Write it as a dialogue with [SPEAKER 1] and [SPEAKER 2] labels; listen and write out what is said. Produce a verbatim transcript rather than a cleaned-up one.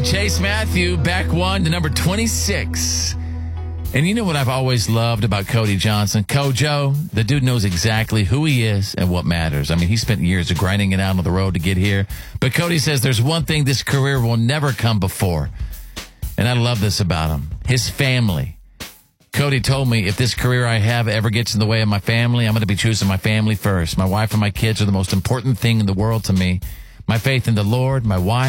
[SPEAKER 1] Chase Matthew, back one to number twenty-six. And you know what I've always loved about Cody Johnson? Kojo, the dude knows exactly who he is and what matters. I mean, he spent years of grinding it out on the road to get here. But Cody says there's one thing this career will never come before. And I love this about him. His family. Cody told me if this career I have ever gets in the way of my family, I'm going to be choosing my family first. My wife and my kids are the most important thing in the world to me. My faith in the Lord, my wife.